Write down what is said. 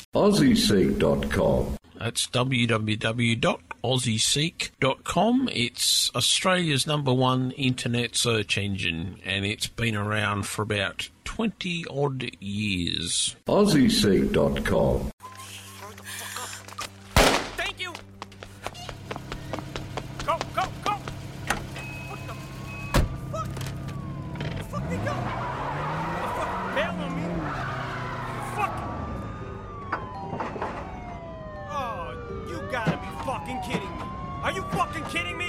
AussieSeek.com. That's www.aussieseek.com. It's Australia's #1 internet search engine, and it's been around for about 20-odd years. AussieSeek.com. Thank you! Go, go, go! What the fuck? The fuck they go? The fuck bail on me? Fuck! Oh, you gotta be fucking kidding me. Are you fucking kidding me?